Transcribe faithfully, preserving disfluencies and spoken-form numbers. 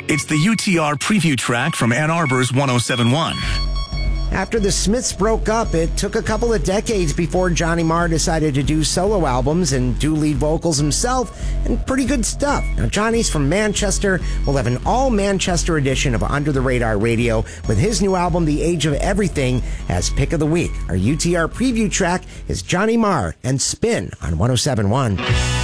It's the U T R preview track from Ann Arbor's one oh seven point one. After the Smiths broke up, it took a couple of decades before Johnny Marr decided to do solo albums and do lead vocals himself, and pretty good stuff. Now, Johnny's from Manchester. We'll have an all-Manchester edition of Under the Radar Radio with his new album, The Age of Everything, as Pick of the Week. Our U T R preview track is Johnny Marr and Spin on one oh seven point one.